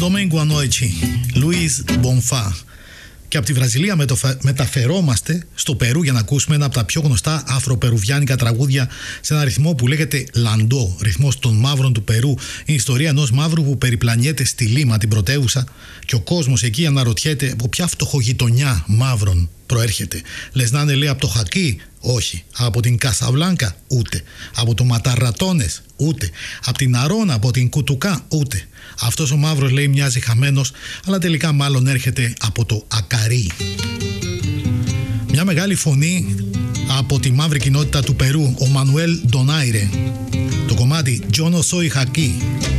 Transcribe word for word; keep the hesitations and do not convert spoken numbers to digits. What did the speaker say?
Domingo Anoche, Luis Bonfá. Και από τη Βραζιλία μεταφερόμαστε στο Περού για να ακούσουμε ένα από τα πιο γνωστά αφροπερουβιάνικα τραγούδια σε ένα ρυθμό που λέγεται Λαντό, ρυθμός των μαύρων του Περού. Είναι η ιστορία ενός μαύρου που περιπλανιέται στη Λίμα, την πρωτεύουσα, και ο κόσμος εκεί αναρωτιέται από ποια φτωχογειτονιά μαύρων προέρχεται. Λες να είναι, λέει, από το Χακί? Όχι. Από την Κασαβλάνκα? Ούτε. Από το Ματαρατόνες? Ούτε. Από την Αρώνα, από την Κουτουκά? Ούτε. Αυτός ο μαύρος, λέει, μοιάζει χαμένος, αλλά τελικά μάλλον έρχεται από το Ακαρί. Μια μεγάλη φωνή από τη μαύρη κοινότητα του Περού, ο Μανουέλ Ντονάιρε. Το κομμάτι «Yo no soy Haki».